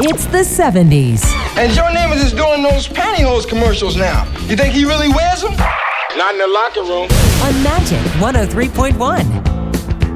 It's the 70s. And Joe Namath is doing those pantyhose commercials now. You think he really wears them? Not in the locker room. On Magic 103.1.